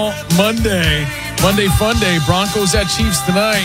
Monday fun day. Broncos at Chiefs tonight.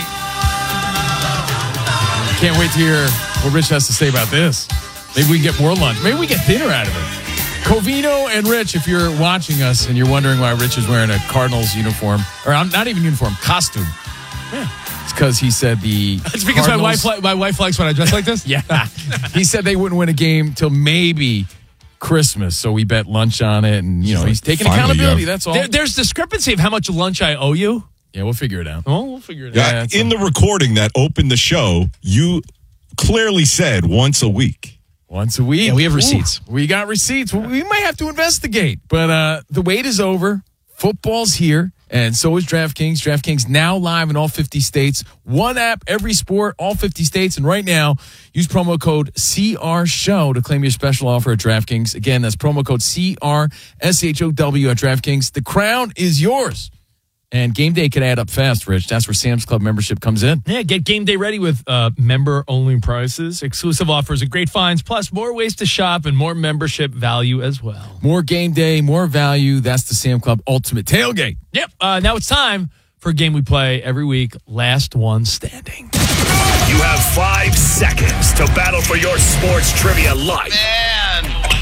Can't wait to hear what Rich has to say about this. Maybe we can get more lunch. Maybe we get dinner out of it. Covino and Rich, if you're watching us and you're wondering why Rich is wearing a Cardinals uniform, or not even uniform, costume. Yeah. It's because he said It's because my wife likes when I dress like this? Yeah. He said they wouldn't win a game till maybe Christmas, so we bet lunch on it, and he's taking accountability. That's all. There's discrepancy of how much lunch I owe you. Yeah, we'll figure it out. Oh, we'll figure it out. In the recording that opened the show, you clearly said once a week. Once a week. Yeah, we have receipts. We got receipts. We might have to investigate, but the wait is over. Football's here, and so is DraftKings. DraftKings now live in all 50 states. One app, every sport, all 50 states. And right now, use promo code CRSHOW to claim your special offer at DraftKings. Again, that's promo code CRSHOW at DraftKings. The crown is yours. And game day could add up fast, Rich. That's where Sam's Club membership comes in. Yeah, get game day ready with member-only prices, exclusive offers, and great finds, plus more ways to shop and more membership value as well. More game day, more value. That's the Sam Club Ultimate Tailgate. Yep. Now it's time for a game we play every week, Last One Standing. You have 5 seconds to battle for your sports trivia life. Man.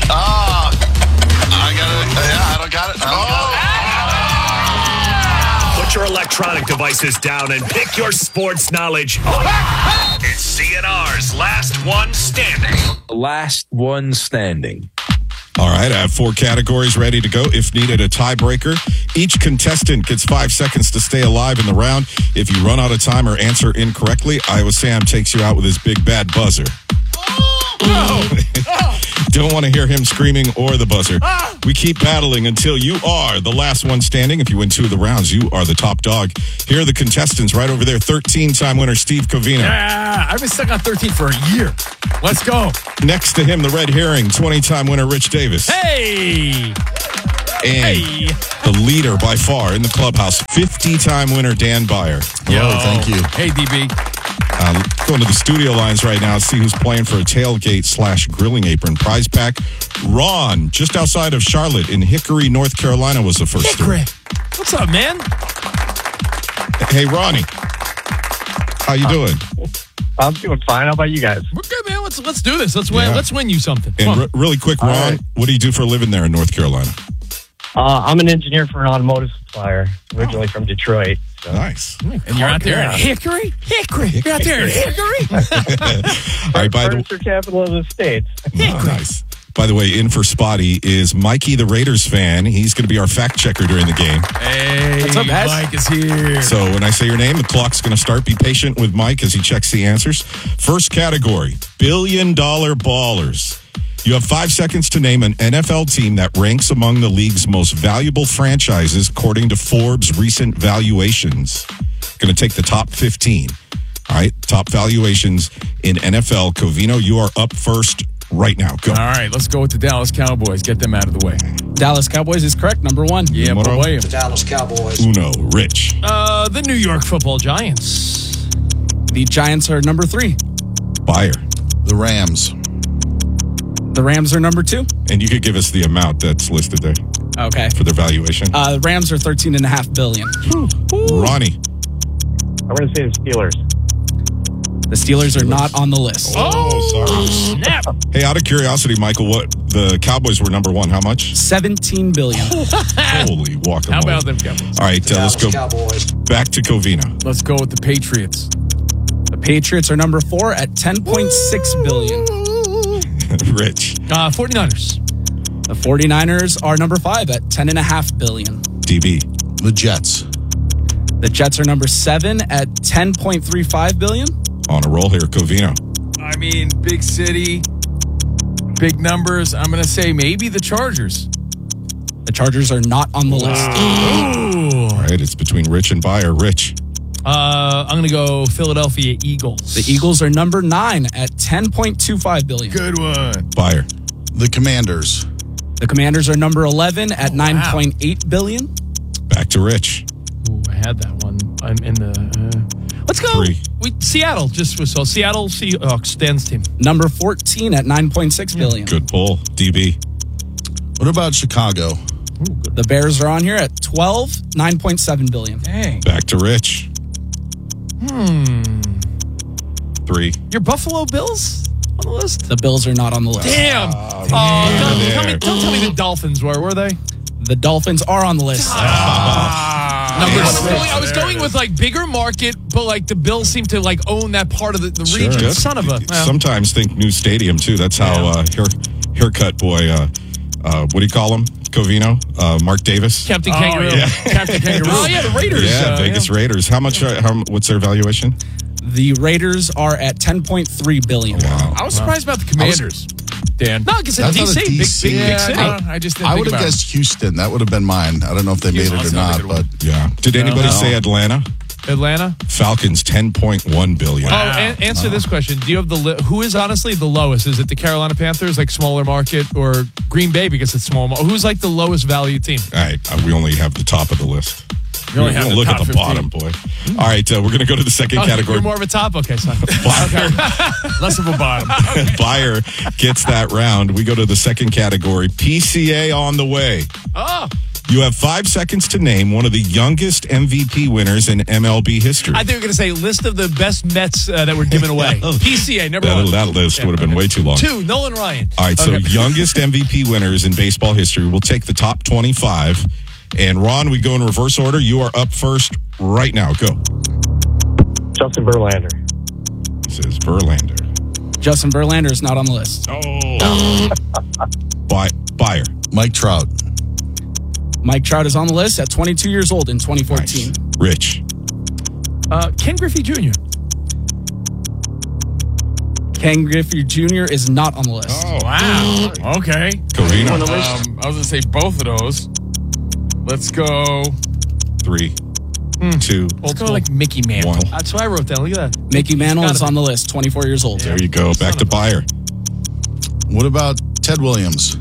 I don't got it. Put your electronic devices down and pick your sports knowledge. It's CNR's Last One Standing. Last One Standing. All right, I have 4 categories ready to go. If needed, a tiebreaker. Each contestant gets 5 seconds to stay alive in the round. If you run out of time or answer incorrectly, Iowa Sam takes you out with his big bad buzzer. Don't want to hear him screaming or the buzzer. We keep battling until you are the last one standing. If you win 2 of the rounds, you are the top dog. Here are the contestants right over there. 13-time winner Steve Covino. Yeah, I've been stuck on 13 for a year. Let's go. Next to him, the red herring, 20-time winner Rich Davis. Hey! And the leader by far in the clubhouse, 50-time winner Dan Byer. Yo, thank you. Hey, DB. Going to the studio lines right now to see who's playing for a tailgate/grilling apron prize pack. Ron, just outside of Charlotte in Hickory, North Carolina, was the first. Hickory. What's up, man? Hey, Ronnie. How you doing? I'm doing fine. How about you guys? We're good, man. Let's do this. Let's win. Yeah. Let's win you something. And really quick, Ron, right. What do you do for a living there in North Carolina? I'm an engineer for an automotive supplier, originally from Detroit. So. Nice. And you're out there in Hickory? Hickory. You're out there in Hickory? All right, Furniture capital of the States. Nice. By the way, in for Spotty is Mikey, the Raiders fan. He's going to be our fact checker during the game. Hey, what's up, guys? Mike is here. So when I say your name, the clock's going to start. Be patient with Mike as he checks the answers. First category, billion-dollar ballers. You have 5 seconds to name an NFL team that ranks among the league's most valuable franchises according to Forbes' recent valuations. Going to take the top 15. All right, top valuations in NFL. Covino, you are up first right now. Go. All right, let's go with the Dallas Cowboys. Get them out of the way. Dallas Cowboys is correct. Number 1. Yeah, Numero boy. The Dallas Cowboys. Uno, Rich. The New York Football Giants. The Giants are number 3. Byer. The Rams. The Rams are number 2. And you could give us the amount that's listed there Okay. for their valuation. The Rams are $13.5 billion. Ronnie. I'm going to say the Steelers. The Steelers are not on the list. Oh, sorry. Snap. Hey, out of curiosity, Michael, what the Cowboys were number 1? How much? $17 billion. Holy guacamole. How about them Cowboys? All right, let's go Cowboys. back to Covino. Let's go with the Patriots. The Patriots are number 4 at $10.6 billion. Rich. 49ers. The 49ers are number 5 at $10.5 billion. DB. The Jets. The Jets are number 7 at $10.35 billion. On a roll here, Covino. I mean, big city, big numbers. I'm going to say maybe the Chargers. The Chargers are not on the list. All right, it's between Rich and Byer. Rich. I'm going to go Philadelphia Eagles. The Eagles are number 9 at $10.25 billion. Good one. Byer. The Commanders. The Commanders are number 11 at $9.8 billion. Back to Rich. Ooh, I had that one. I'm in the... let's go. 3. Seattle. So Seattle Seahawks dance team. Number 14 at $9.6 billion. Good pull. DB. What about Chicago? The Bears are on here at 12, 9.7 billion. Dang. Back to Rich. 3. Your Buffalo Bills on the list? The Bills are not on the list. Damn. Don't tell me the Dolphins were they? The Dolphins are on the list. I was going with like bigger market, but like the Bills seem to like own that part of the region. Sure. Son of a. Sometimes think new stadium too. That's how haircut boy. What do you call him? Covino, Mark Davis. Captain Kangaroo. yeah. Captain Kangaroo. Oh yeah, the Raiders. Yeah, Vegas Raiders. How much? What's their valuation? The Raiders are at 10.3 billion. Wow. I was surprised about the Commanders, Dan. No, because I it's thought DC, DC. big Yeah, city. I just didn't I think would have about it. guessed Houston. That would have been mine. I don't know if they made it or Houston not, sounds like a but Yeah. Did anybody say Atlanta? Atlanta. Falcons 10.1 billion. Oh, answer this question. Do you have who is honestly the lowest? Is it the Carolina Panthers, like smaller market, or Green Bay because it's small? Who's like the lowest value team? All right, we only have the top of the list. You only have the look top at the 15. bottom, boy. All right, we're going to go to the second category. You're more of a top? Okay, son. Less of a bottom. Buyer gets that round. We go to the second category. PCA on the way. Oh. You have 5 seconds to name one of the youngest MVP winners in MLB history. I think we're going to say list of the best Mets that were given away. PCA, number one. That list would have been way too long. 2, Nolan Ryan. All right, so youngest MVP winners in baseball history. We'll take the top 25. And Ron, we go in reverse order. You are up first right now. Go. Justin Verlander. This is Verlander. Justin Verlander is not on the list. Oh. Buyer. Mike Trout. Mike Trout is on the list at 22 years old in 2014. Nice. Rich. Ken Griffey Jr. Ken Griffey Jr. is not on the list. Oh, wow. Okay. Covino. I was going to say both of those. Let's go. 3, 2, Let's go like Mickey Mantle. 1. That's what I wrote down. Look at that. Mickey Mantle is on the list, 24 years old. There you go. Back to Buyer. What about Ted Williams?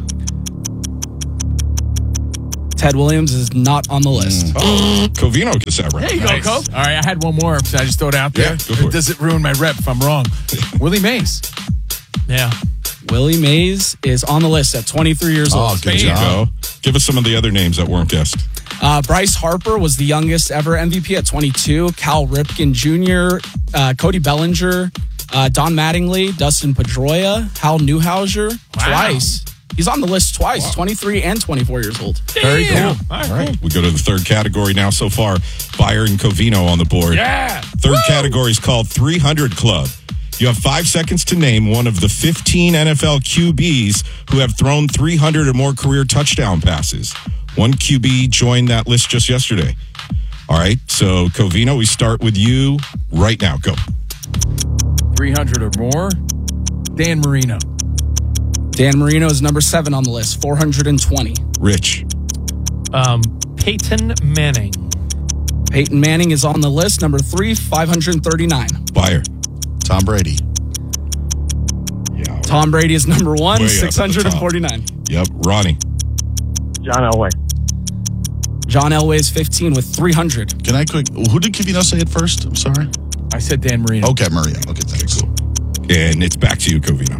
Ted Williams is not on the list. Covino gets that right. There you go, Nice. Cope. All right, I had one more. Should I just throw it out there? Yeah, go for it. Does it ruin my rep if I'm wrong? Willie Mays. Yeah. Willie Mays is on the list at 23 years Oh, old. good There you job. go. Give us some of the other names that weren't guessed. Bryce Harper was the youngest ever MVP at 22. Cal Ripken Jr., Cody Bellinger, Don Mattingly, Dustin Pedroia, Hal Newhouser, twice. He's on the list twice, 23 and 24 years old. Very cool. All All right. We go to the third category now so far. Buyer and Covino on the board. Yeah. Third category is called 300 Club. You have 5 seconds to name one of the 15 NFL QBs who have thrown 300 or more career touchdown passes. One QB joined that list just yesterday. All right. So, Covino, we start with you right now. Go. 300 or more. Dan Marino. Dan Marino is number 7 on the list, 420. Rich. Peyton Manning. Peyton Manning is on the list, number 3, 539. Buyer. Tom Brady. Yeah. Tom Brady is number 1, Way up at the 649. Yep. Ronnie. John Elway. John Elway is 15 with 300. Can I who did Covino say it first? I'm sorry. I said Dan Marino. Okay, Maria. Okay, thanks. Cool. And it's back to you, Covino.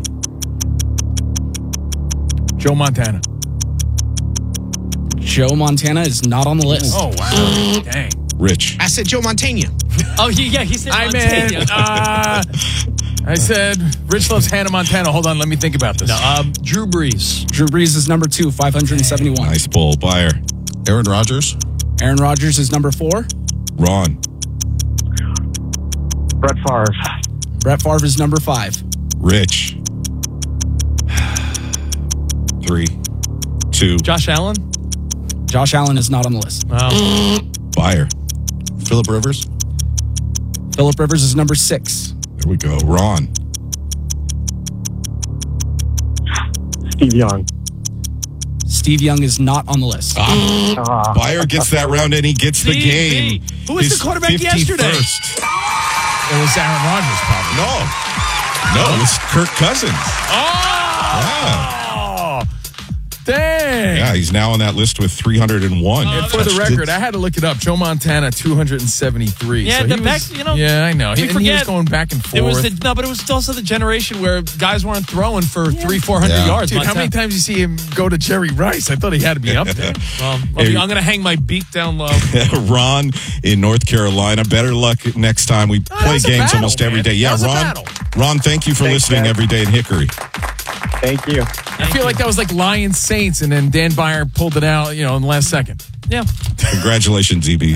Joe Montana. Joe Montana is not on the list. Oh, wow. Dang. Rich. I said Joe Montana. Oh, yeah, he said I Montana. meant, I said Rich loves Hannah Montana. Hold on, let me think about this. Drew Brees. Drew Brees is number 2, 571. Nice pull. Buyer. Aaron Rodgers. Aaron Rodgers is number 4. Ron. Brett Favre. Brett Favre is number 5. Rich. 3, 2. Josh Allen. Josh Allen is not on the list. Wow. Buyer. Phillip Rivers. Phillip Rivers is number 6. There we go. Ron. Steve Young. Steve Young is not on the list. Buyer gets that round and he gets the Steve game. V. Who was His the quarterback 51st. yesterday? It was Aaron Rodgers, probably. No, it was Kirk Cousins. Oh! Yeah. Dang. Yeah, he's now on that list with 301. And for the record, I had to look it up. Joe Montana, 273. Yeah, So the he back, was- you know. Yeah, I know. we And he forget, was going back and forth. It was but it was also the generation where guys weren't throwing for 300-400 Yeah. yards. Dude, how many times you see him go to Jerry Rice? I thought he had to be up there. Well, Hey. I'm going to hang my beak down low. Ron in North Carolina. Better luck next time. We play that was a games battle, almost every man. day. Yeah, That was a Ron. battle. Ron, thank you for Thanks, listening guys. every day in Hickory. Thank you. I feel like that was like Lions Saints, and then Dan Byer pulled it out, in the last second. Yeah. Congratulations, EB.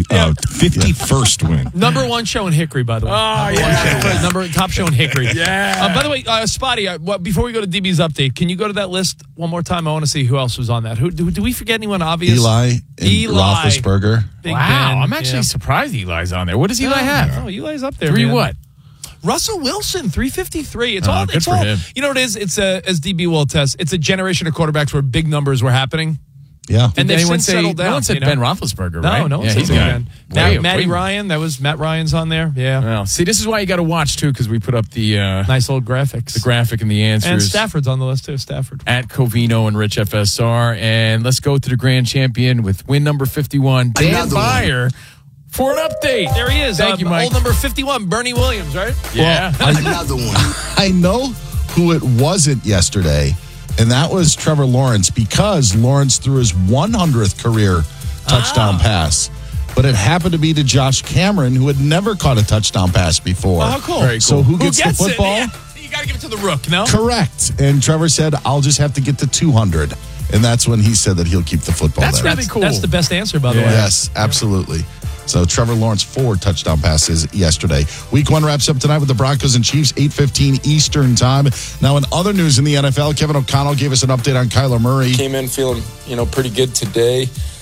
51st win. Number one show in Hickory, by the way. Oh, yeah. Top show in Hickory. Yeah. By the way, Spotty, before we go to DB's update, can you go to that list one more time? I want to see who else was on that. Who do we forget anyone obvious? Eli and Roethlisberger. Big Wow, Ben, I'm actually yeah. surprised Eli's on there. What does Eli have? Oh, Eli's up there. 3 man. what? Russell Wilson, 353. It's Oh, all. good It's for all. him. You know what it is? It's as DB will attest. It's a generation of quarterbacks where big numbers were happening, Yeah. and they've Anyone since say, settled down. no one said you know? Ben Roethlisberger, right? No one yeah, said he's Ben. got Matty way- Ryan. That was Matt Ryan's on there. Yeah, Well, see, this is why you got to watch too, because we put up the nice old graphics. the graphic and the answers. And Stafford's on the list too. Stafford. At Covino and Rich FSR. And let's go to the grand champion with win number 51, Dan Another one. Byer, for an update. There he is. Thank you, Mike. Old number 51, Bernie Williams, right? Yeah. Another one. I know who it wasn't yesterday, and that was Trevor Lawrence, because Lawrence threw his 100th career touchdown pass. But it happened to be to Josh Cameron, who had never caught a touchdown pass before. Oh, how cool. Very So cool. who gets, the it? football? Yeah. You got to give it to the Rook, no? Correct. And Trevor said, I'll just have to get to 200. And that's when he said that he'll keep the football That's there. really cool. That's the best answer, by the way. Yes, absolutely. So Trevor Lawrence, 4 touchdown passes yesterday. Week 1 wraps up tonight with the Broncos and Chiefs, 8:15 Eastern time. Now, in other news in the NFL, Kevin O'Connell gave us an update on Kyler Murray. Came in feeling, pretty good today.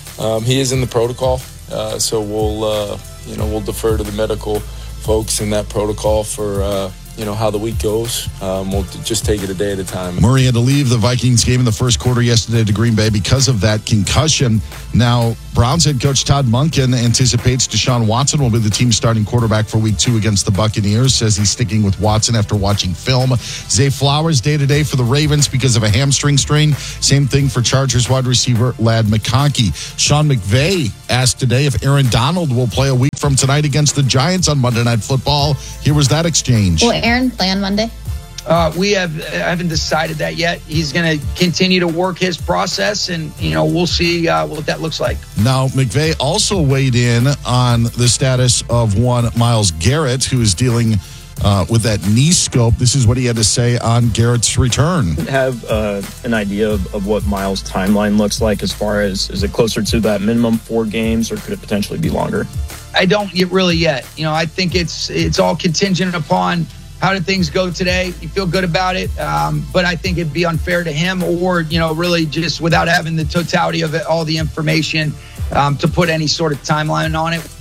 He is in the protocol, so we'll defer to the medical folks in that protocol for how the week goes. We'll just take it a day at a time. Murray had to leave the Vikings game in the first quarter yesterday to Green Bay because of that concussion. Now, Browns head coach Todd Monken anticipates Deshaun Watson will be the team's starting quarterback for week 2 against the Buccaneers, says he's sticking with Watson after watching film. Zay Flowers day-to-day for the Ravens because of a hamstring strain. Same thing for Chargers wide receiver Ladd McConkey. Sean McVay asked today if Aaron Donald will play a week from tonight against the Giants on Monday Night Football. Here was that exchange. Will Aaron play on Monday? We haven't decided that yet. He's going to continue to work his process, and we'll see what that looks like. Now, McVay also weighed in on the status of one Myles Garrett, who is dealing with that knee scope. This is what he had to say on Garrett's return. Have an idea of what Myles' timeline looks like as far as, is it closer to that minimum 4 games, or could it potentially be longer? I don't really yet. I think it's all contingent upon how did things go today. You feel good about it, but I think it'd be unfair to him, or really just without having the totality of it, all the information to put any sort of timeline on it.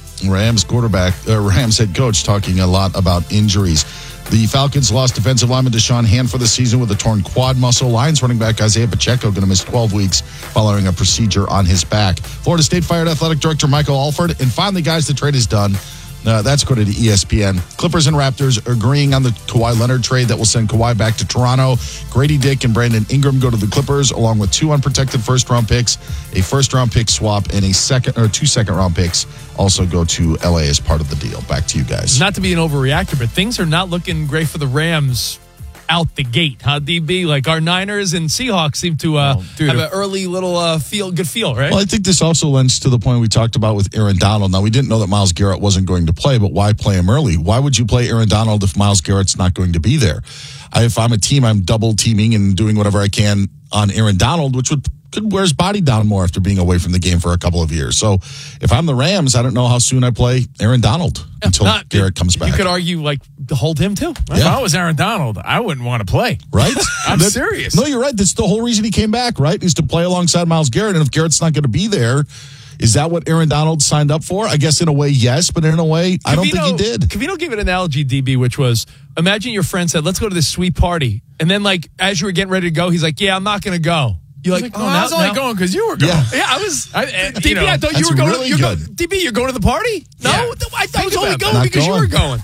Rams head coach talking a lot about injuries. The Falcons lost defensive lineman Deshaun Hand for the season with a torn quad muscle. Lions running back Isaiah Pacheco going to miss 12 weeks following a procedure on his back. Florida State fired athletic director Michael Alford. And finally, guys, the trade is done. That's according to ESPN. Clippers and Raptors agreeing on the Kawhi Leonard trade that will send Kawhi back to Toronto. Grady Dick and Brandon Ingram go to the Clippers, along with 2 unprotected first-round picks, a first-round pick swap, and 2 second-round picks also go to LA as part of the deal. Back to you guys. Not to be an overreactor, but things are not looking great for the Rams out the gate, huh, DB? Like our Niners and Seahawks seem to have an early little good feel, right? Well, I think this also lends to the point we talked about with Aaron Donald. Now, we didn't know that Myles Garrett wasn't going to play, but why play him early? Why would you play Aaron Donald if Myles Garrett's not going to be there? If I'm a team, I'm double teaming and doing whatever I can on Aaron Donald, which could wear his body down more after being away from the game for a couple of years. So if I'm the Rams, I don't know how soon I play Aaron Donald until Garrett comes back. You could argue to hold him too. Right? If I was Aaron Donald, I wouldn't want to play. Right? I'm serious. No, you're right. That's the whole reason he came back, right? Is to play alongside Myles Garrett. And if Garrett's not going to be there, is that what Aaron Donald signed up for? I guess in a way, yes, but in a way, I don't think he did. Covino gave an analogy, DB, which was, imagine your friend said, let's go to this sweet party. And then, as you were getting ready to go, he's like, yeah, I'm not going to go. You're like, I was only going because you were going. Yeah, I was. DB, I thought you that's were going. really You're good. DB, you're going to the party? No, Yeah. I was only about going that. because you Not were going. going.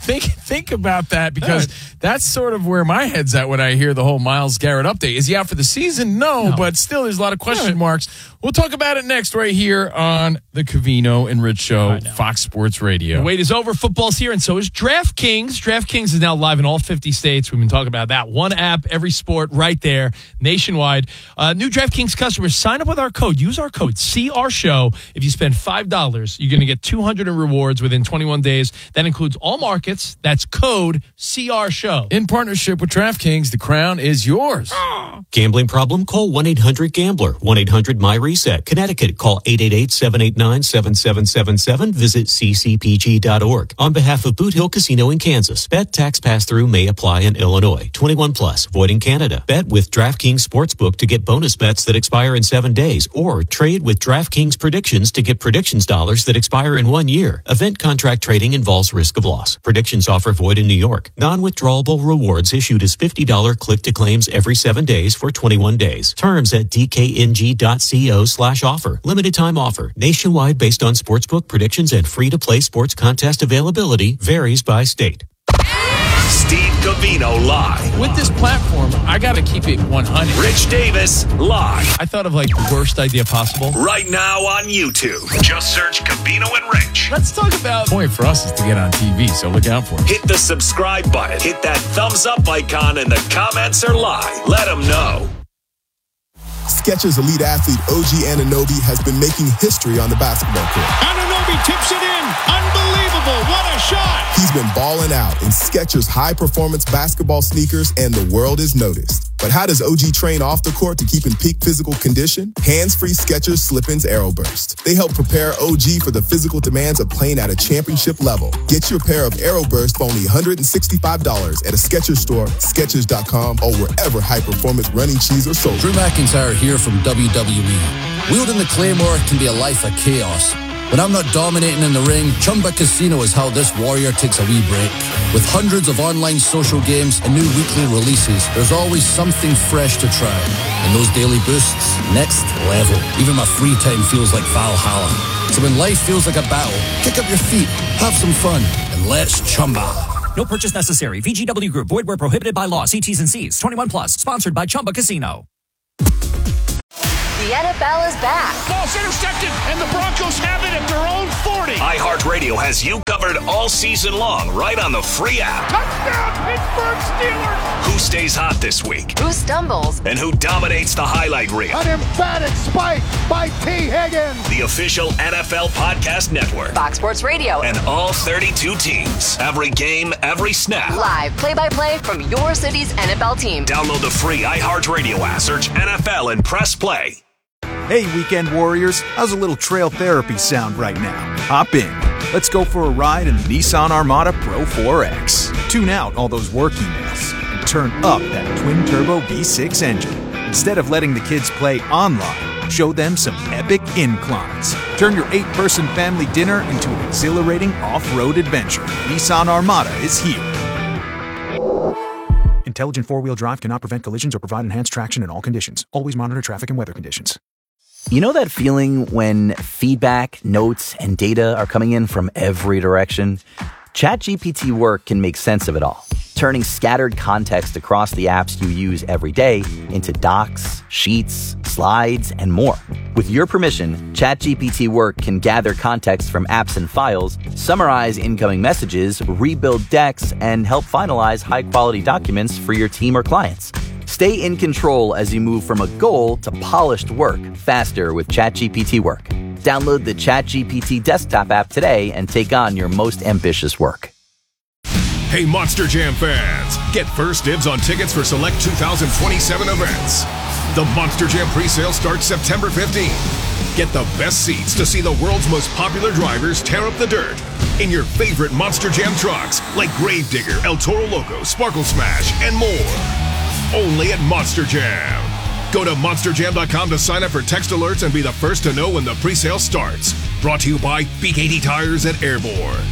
think about that because that's sort of where my head's at when I hear the whole Myles Garrett update. Is he out for the season? No, but still there's a lot of question marks. We'll talk about it next right here on the Covino and Rich Show, Fox Sports Radio. The wait is over. Football's here, and so is DraftKings. DraftKings is now live in all 50 states. We've been talking about that. One app, every sport, right there, nationwide. New DraftKings customers, sign up with our code. Use our code, CRSHOW. If you spend $5, you're going to get $200 in rewards within 21 days. That includes all markets. That's code CRSHOW. In partnership with DraftKings, the crown is yours. Gambling problem? Call 1-800-GAMBLER. 1-800-MY-RESET. Connecticut, call 888-789-7777. Visit ccpg.org. On behalf of Boot Hill Casino in Kansas, bet tax pass-through may apply in Illinois. 21 plus, void in Canada. Bet with DraftKings Sportsbook to get bonus bets that expire in 7 days, or trade with DraftKings Predictions to get predictions dollars that expire in 1 year. Event contract trading involves risk of loss. Predictions offer void in New York. Non-withdrawable rewards issued as $50 click-to-claims every 7 days for 21 days. Terms at dkng.co/offer. Limited time offer. Nationwide based on sportsbook predictions and free-to-play sports contest availability varies by state. Steve Covino live. With this platform, I got to keep it 100. Rich Davis live. I thought of like the worst idea possible. Right now on YouTube. Just search Covino and Rich. Let's talk about... The point for us is to get on TV, so look out for it. Hit the subscribe button. Hit that thumbs up icon, and the comments are live. Let them know. Skechers elite athlete OG Anunoby has been making history on the basketball court. Anunoby tips it in. Unbelievable. What a shot. He's been balling out in Skechers high-performance basketball sneakers, and the world is noticed. But how does OG train off the court to keep in peak physical condition? Hands-free Skechers Slip-ins Aeroburst. They help prepare OG for the physical demands of playing at a championship level. Get your pair of Aeroburst for only $165 at a Skechers store, Skechers.com, or wherever high-performance running shoes are sold. Drew McIntyre here from WWE. Wielding the Claymore can be a life of chaos. When I'm not dominating in the ring, Chumba Casino is how this warrior takes a wee break. With hundreds of online social games and new weekly releases, there's always something fresh to try. And those daily boosts, next level. Even my free time feels like Valhalla. So when life feels like a battle, kick up your feet, have some fun, and let's Chumba. No purchase necessary. VGW Group. Void where prohibited by law. See T's and C's. 21 plus. Sponsored by Chumba Casino. The NFL is back. Ball's intercepted, and the Broncos have it at their own 40. iHeartRadio has you covered all season long, right on the free app. Touchdown, Pittsburgh Steelers. Who stays hot this week? Who stumbles? And who dominates the highlight reel? An emphatic spike by T. Higgins. The official NFL podcast network. Fox Sports Radio. And all 32 teams. Every game, every snap. Live play-by-play from your city's NFL team. Download the free iHeartRadio app. Search NFL and press play. Hey, Weekend Warriors, how's a little trail therapy sound right now? Hop in. Let's go for a ride in the Nissan Armada Pro 4X. Tune out all those work emails and turn up that twin-turbo V6 engine. Instead of letting the kids play online, show them some epic inclines. Turn your 8-person family dinner into an exhilarating off-road adventure. Nissan Armada is here. Intelligent four-wheel drive cannot prevent collisions or provide enhanced traction in all conditions. Always monitor traffic and weather conditions. You know that feeling when feedback, notes, and data are coming in from every direction? ChatGPT Work can make sense of it all, turning scattered context across the apps you use every day into docs, sheets, slides, and more. With your permission, ChatGPT Work can gather context from apps and files, summarize incoming messages, rebuild decks, and help finalize high-quality documents for your team or clients. Stay in control as you move from a goal to polished work faster with ChatGPT Work. Download the ChatGPT desktop app today and take on your most ambitious work. Hey, Monster Jam fans, get first dibs on tickets for select 2027 events. The Monster Jam presale starts September 15th. Get the best seats to see the world's most popular drivers tear up the dirt in your favorite Monster Jam trucks like Gravedigger, El Toro Loco, Sparkle Smash, and more. Only at Monster Jam. Go to monsterjam.com to sign up for text alerts and be the first to know when the presale starts. Brought to you by BKT Tires at Airborne.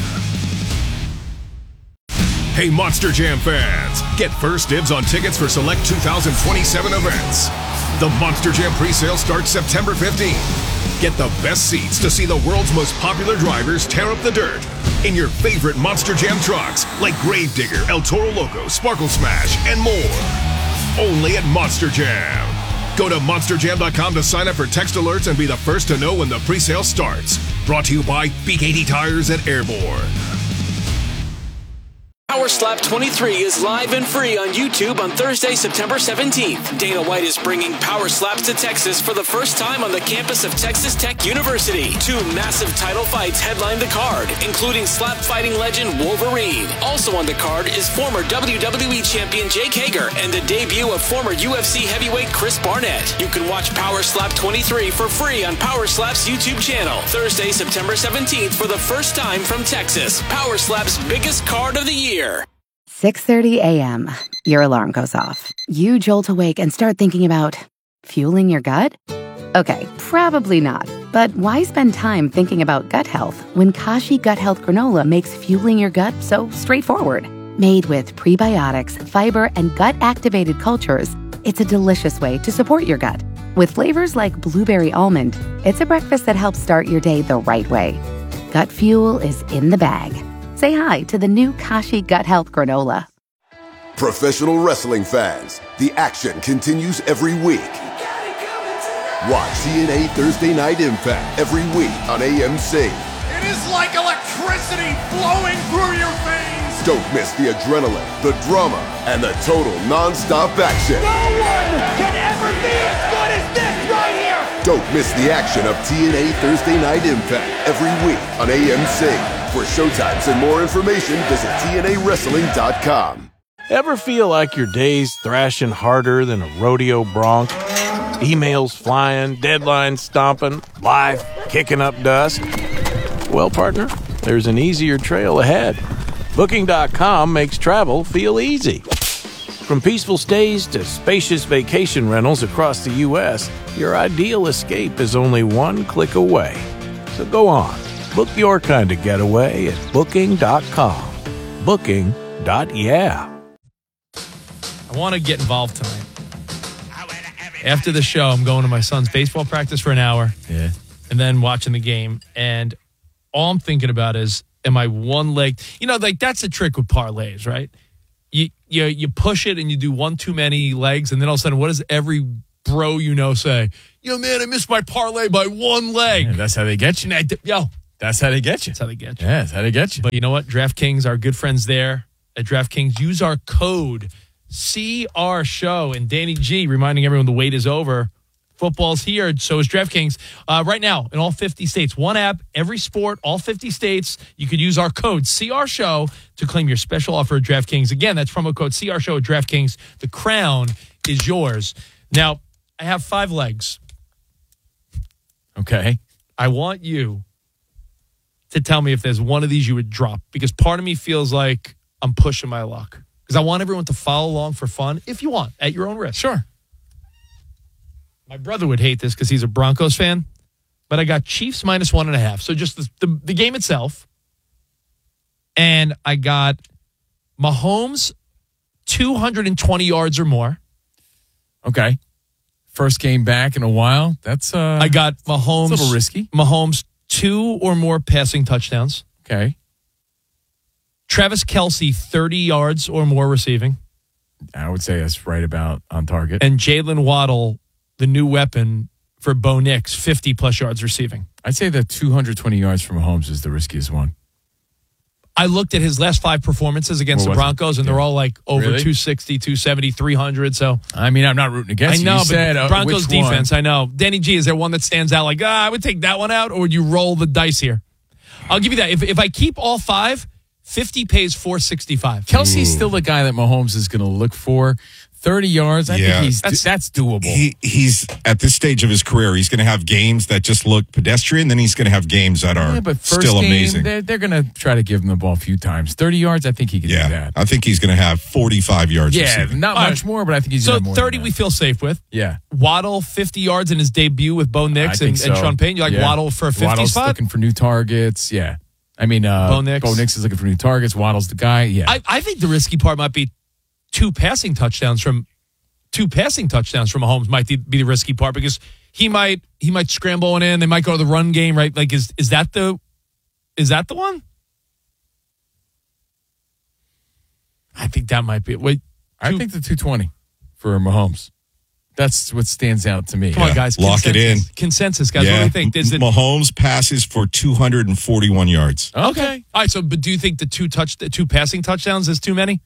Hey, Monster Jam fans, get first dibs on tickets for select 2027 events. The Monster Jam presale starts September 15th. Get the best seats to see the world's most popular drivers tear up the dirt in your favorite Monster Jam trucks like Gravedigger, El Toro Loco, Sparkle Smash, and more. Only at Monster Jam. Go to monsterjam.com to sign up for text alerts and be the first to know when the pre-sale starts. Brought to you by BKT Tires at Airborne. Power Slap 23 is live and free on YouTube on Thursday, September 17th. Dana White is bringing Power Slaps to Texas for the first time on the campus of Texas Tech University. 2 massive title fights headline the card, including slap fighting legend Wolverine. Also on the card is former WWE champion Jake Hager and the debut of former UFC heavyweight Chris Barnett. You can watch Power Slap 23 for free on Power Slap's YouTube channel. Thursday, September 17th for the first time from Texas. Power Slap's biggest card of the year. 6:30 a.m. Your alarm goes off. You jolt awake and start thinking about fueling your gut? Okay, probably not. But why spend time thinking about gut health when Kashi Gut Health Granola makes fueling your gut so straightforward? Made with prebiotics, fiber, and gut-activated cultures, it's a delicious way to support your gut. With flavors like blueberry almond, it's a breakfast that helps start your day the right way. Gut fuel is in the bag. Say hi to the new Kashi Gut Health Granola. Professional wrestling fans, the action continues every week. Watch TNA Thursday Night Impact every week on AMC. It is like electricity flowing through your veins. Don't miss the adrenaline, the drama, and the total non-stop action. No one can ever be as good as this right here. Don't miss the action of TNA Thursday Night Impact every week on AMC. For showtimes and more information, visit TNAWrestling.com. Ever feel like your day's thrashing harder than a rodeo bronc? Emails flying, deadlines stomping, life kicking up dust? Well, partner, there's an easier trail ahead. Booking.com makes travel feel easy. From peaceful stays to spacious vacation rentals across the U.S., your ideal escape is only one click away. So go on. Book your kind of getaway at Booking.com. Booking.yeah. I want to get involved tonight. After the show, I'm going to my son's baseball practice for an hour. Yeah. And then watching the game. And all I'm thinking about is, am I one leg? You know, like that's the trick with parlays, right? You push it and you do one too many legs. And then all of a sudden, what does every bro you know say? Yo, man, I missed my parlay by one leg. Yeah, that's how they get you. That's how they get you. That's how they get you. Yeah, that's how they get you. But you know what? DraftKings, our good friends there at DraftKings, use our code CRSHOW. And Danny G reminding everyone the wait is over. Football's here. So is DraftKings. Right now, in all 50 states, one app, every sport, all 50 states, you could use our code CRSHOW to claim your special offer at DraftKings. Again, that's promo code CRSHOW at DraftKings. The crown is yours. Now, I have 5 legs. Okay. I want you to tell me if there's one of these you would drop, because part of me feels like I'm pushing my luck, because I want everyone to follow along for fun, if you want, at your own risk. Sure. My brother would hate this because he's a Broncos fan, but I got Chiefs minus 1.5. So just the game itself. And I got Mahomes 220 yards or more. Okay. First game back in a while. That's I got Mahomes. A little risky. Mahomes 2 or more passing touchdowns. Okay. Travis Kelce 30 yards or more receiving. I would say that's right about on target. And Jalen Waddle, the new weapon for Bo Nix, 50-plus yards receiving. I'd say that 220 yards from Mahomes is the riskiest one. I looked at his last 5 performances against the Broncos, and they're all like over 260, 270, 300. So I mean, I'm not rooting against you. I know, You said, but Broncos which one? defense, I know. Danny G, is there one that stands out like, I would take that one out, or would you roll the dice here? I'll give you that. If I keep all 5, 50 pays $465. Kelsey's still the guy that Mahomes is going to look for. 30 yards, I think that's doable. He's at this stage of his career, he's going to have games that just look pedestrian, then he's going to have games that are but first still game, amazing. They're going to try to give him the ball a few times. 30 yards, I think he can do that. I think he's going to have 45 yards receiving. Not much more, but I think he's going to have more. So 30 we feel safe with. Yeah. Waddle, 50 yards in his debut with Bo Nix and so. Sean Payton. You like Waddle for a 50 Waddle's spot? looking for new targets. Yeah. I mean, Bo Nix is looking for new targets. Waddle's the guy. Yeah. I think the risky part might be 2 passing touchdowns from Mahomes might be the risky part, because he might scramble one in. They might go to the run game, right? Like, is that the one? I think that might be it. Wait, I think the 220 for Mahomes. That's what stands out to me. Come on, guys. Lock it in. Consensus, guys. What do you think? Is it Mahomes passes for 241 yards. Okay. All right. So, but do you think the two passing touchdowns is too many?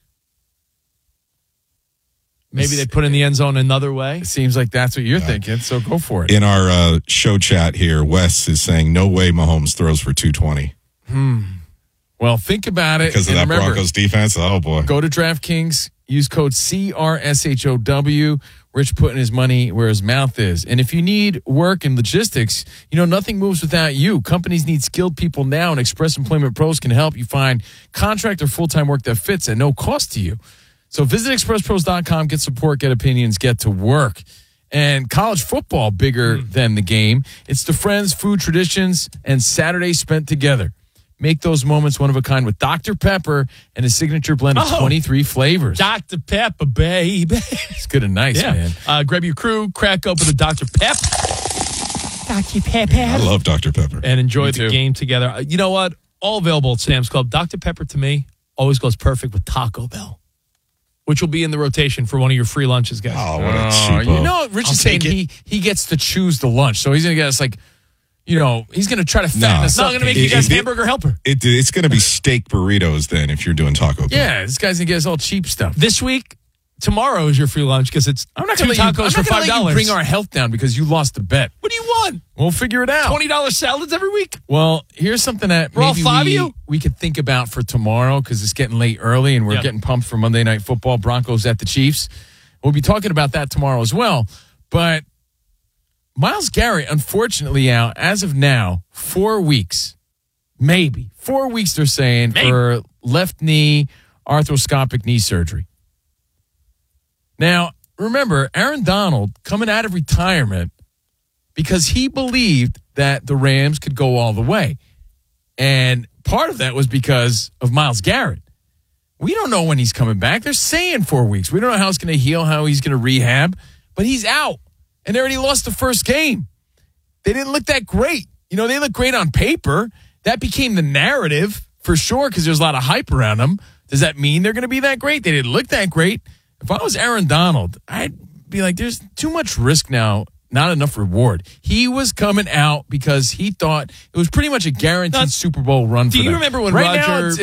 Maybe they put in the end zone another way. It seems like that's what you're thinking, so go for it. In our show chat here, Wes is saying no way Mahomes throws for 220. Well, think about it. Because of that remember, Broncos defense? Oh, boy. Go to DraftKings, use code CRSHOW. Rich putting his money where his mouth is. And if you need work and logistics, nothing moves without you. Companies need skilled people now, and Express Employment Pros can help you find contract or full-time work that fits at no cost to you. So visit expresspros.com, get support, get opinions, get to work. And college football, bigger than the game. It's the friends, food, traditions, and Saturdays spent together. Make those moments one of a kind with Dr. Pepper and his signature blend of 23 flavors. Dr. Pepper, baby. It's good and nice, man. Grab your crew, crack open a Dr. Pep. Dr. Pepper. I love Dr. Pepper. And enjoy the game together. You know what? All available at Sam's Club. Dr. Pepper, to me, always goes perfect with Taco Bell, which will be in the rotation for one of your free lunches, guys. Oh, what a cheapo. Rich is saying he gets to choose the lunch. So he's going to get us he's going to try to fatten us up. I'm not going to make you guys hamburger helper. It's going to be steak burritos then if you're doing Taco Bell. Yeah, this guy's going to get us all cheap stuff. This week, tomorrow is your free lunch because it's I'm not two going tacos for $5. Let you bring our health down because you lost the bet. What do you want? We'll figure it out. $20 salads every week? Well, here's something that For all maybe five of you? we could think about for tomorrow because it's getting late early and we're getting pumped for Monday Night Football. Broncos at the Chiefs. We'll be talking about that tomorrow as well. But Myles Garrett, unfortunately, out as of now, 4 weeks. Maybe. 4 weeks, they're saying, for left knee arthroscopic knee surgery. Now, remember, Aaron Donald coming out of retirement because he believed that the Rams could go all the way. And part of that was because of Myles Garrett. We don't know when he's coming back. They're saying 4 weeks. We don't know how it's going to heal, how he's going to rehab, but he's out. And they already lost the first game. They didn't look that great. They look great on paper. That became the narrative for sure because there's a lot of hype around them. Does that mean they're going to be that great? They didn't look that great. If I was Aaron Donald, I'd be like, there's too much risk now, not enough reward. He was coming out because he thought it was pretty much a guaranteed Super Bowl run for them. Do you remember when right Roger... now,